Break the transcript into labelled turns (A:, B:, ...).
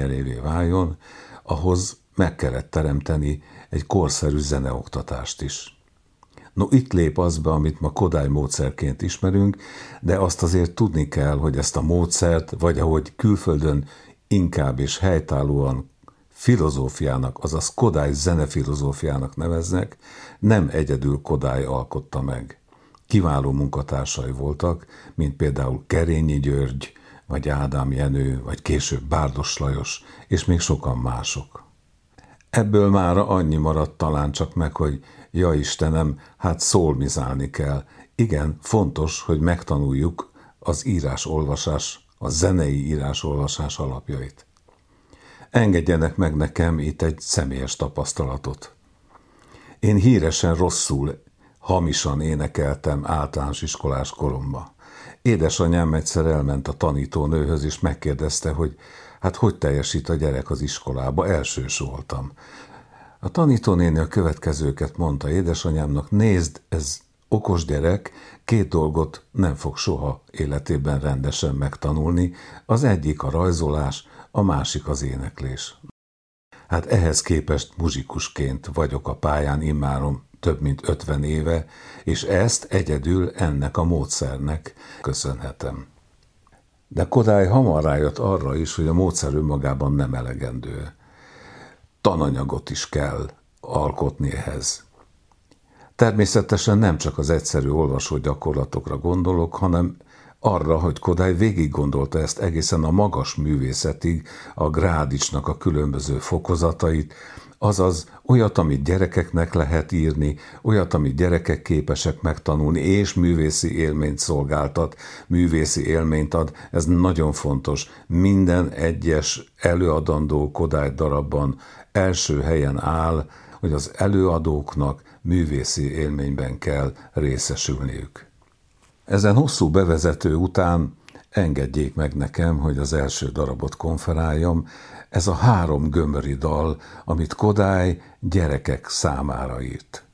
A: tényerévé váljon, ahhoz meg kellett teremteni egy korszerű zeneoktatást is. No, itt lép az be, amit ma Kodály módszerként ismerünk, de azt azért tudni kell, hogy ezt a módszert, vagy ahogy külföldön inkább és helytállóan filozófiának, azaz Kodály zenefilozófiának neveznek, nem egyedül Kodály alkotta meg. Kiváló munkatársai voltak, mint például Kerényi György, vagy Ádám Jenő, vagy később Bárdos Lajos, és még sokan mások. Ebből mára annyi maradt talán csak meg, hogy ja Istenem, hát szólmizálni kell. Igen, fontos, hogy megtanuljuk az írás-olvasás, a zenei írás-olvasás alapjait. Engedjenek meg nekem itt egy személyes tapasztalatot. Én híresen rosszul, hamisan énekeltem általános iskolás koromban. Édesanyám egyszer elment a tanítónőhöz, és megkérdezte, hogy hát hogy teljesít a gyerek az iskolába, elsős voltam. A tanítónéni a következőket mondta édesanyámnak: nézd, ez okos gyerek, 2 dolgot nem fog soha életében rendesen megtanulni, az egyik a rajzolás, a másik az éneklés. Hát ehhez képest muzsikusként vagyok a pályán immáron több mint 50 éve, és ezt egyedül ennek a módszernek köszönhetem. De Kodály hamar rájött arra is, hogy a módszer önmagában nem elegendő. Tananyagot is kell alkotni ehhez. Természetesen nem csak az egyszerű olvasó gyakorlatokra gondolok, hanem arra, hogy Kodály végig gondolta ezt egészen a magas művészetig, a grádicsnak a különböző fokozatait, azaz olyat, amit gyerekeknek lehet írni, olyat, amit gyerekek képesek megtanulni, és művészi élményt szolgáltat, művészi élményt ad. Ez nagyon fontos. Minden egyes előadandó Kodály darabban első helyen áll, hogy az előadóknak művészi élményben kell részesülniük. Ezen hosszú bevezető után engedjék meg nekem, hogy az első darabot konferáljam. Ez a 3 gömöri dal, amit Kodály gyerekek számára írt.